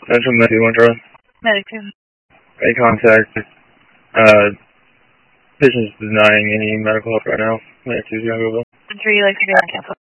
Central Med 2, Medic 2. Any contact. Patient's denying any medical help right now. Medic 2's gonna go. I'm sure you like to be on cancel.